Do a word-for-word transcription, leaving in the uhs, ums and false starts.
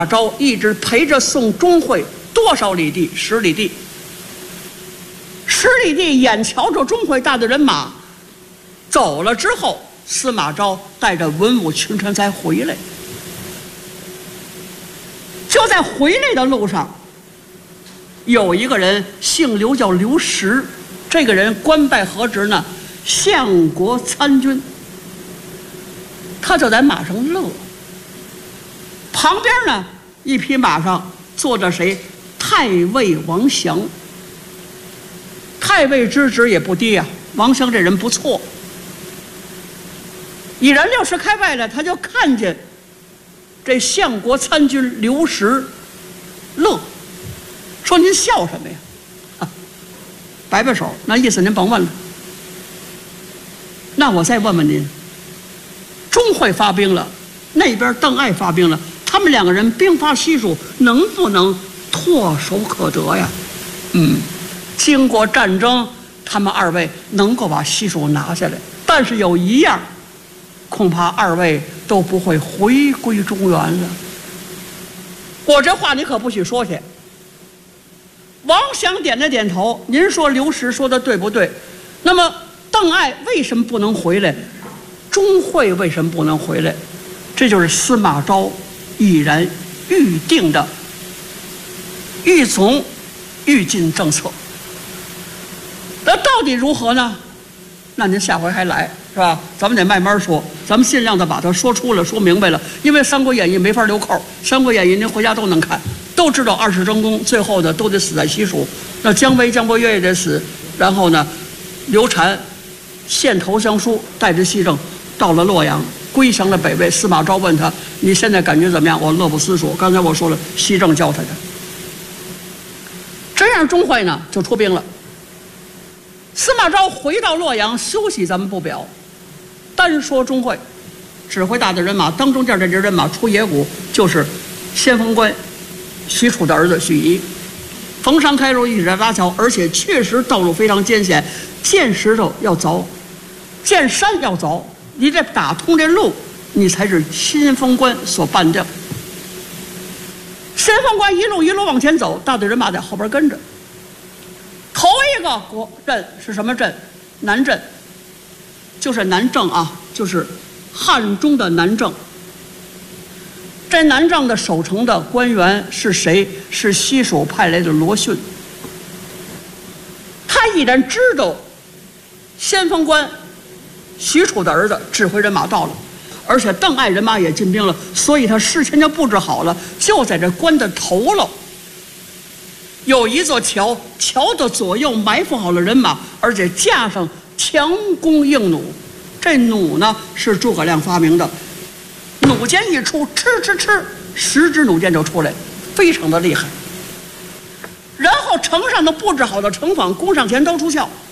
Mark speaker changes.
Speaker 1: 昭一直陪着宋钟会多少里地？十里地。十里地，眼瞧着钟会带的人马走了之后，司马昭带着文武群臣才回来。就在回来的路上，有一个人姓刘，叫刘石。这个人官拜何职呢？相国参军。他就在马上乐。旁边呢，一匹马上坐着谁？太尉王祥。太尉之职也不低啊，王祥这人不错。已然六十开外了，他就看见这相国参军刘石乐，说：“您笑什么呀？”啊，摆摆手，那意思您甭问了。那我再问问您，钟会发兵了，那边邓艾发兵了，他们两个人兵发西蜀，能不能唾手可得呀？嗯，经过战争，他们二位能够把西蜀拿下来，但是有一样，恐怕二位都不会回归中原了。我这话你可不许说去。王祥点了点头，您说刘石说的对不对？那么邓艾为什么不能回来？钟会为什么不能回来？这就是司马昭毅然预定的预从预进政策。那到底如何呢？那您下回还来，是吧？咱们得慢慢说，咱们尽量的把它说出了，说明白了。因为《三国演义》没法留扣，《三国演义》您回家都能看，都知道二世争功最后呢都得死在西蜀。那姜维、姜伯约也得死，然后呢，刘禅献投降书，带着西征到了洛阳，归降了北魏。司马昭问他：“你现在感觉怎么样？”我乐不思蜀。刚才我说了，西征教他的。这样钟会呢就出兵了。司马昭回到洛阳休息，咱们不表，单说钟会指挥大的人马，当中间这支人马出野谷，就是先锋官许褚的儿子许仪。逢山开路，一直在搭桥，而且确实道路非常艰险，见石头要凿，见山要凿，你得打通这路，你才是先锋官所办的。先锋官一路一路往前走，大队人马在后边跟着。头一个国镇是什么镇？南镇，就是南郑啊，就是汉中的南郑。这南郑的守城的官员是谁？是西蜀派来的罗逊。他已然知道先锋官许褚的儿子指挥人马到了，而且邓艾人马也进兵了，所以他事前就布置好了，就在这关的头了。有一座桥，桥的左右埋伏好了人马，而且架上强弓硬弩。这弩呢是诸葛亮发明的，弩箭一出，哧哧哧，十支弩箭就出来，非常的厉害。然后城上都布置好的城防，弓上前刀出鞘，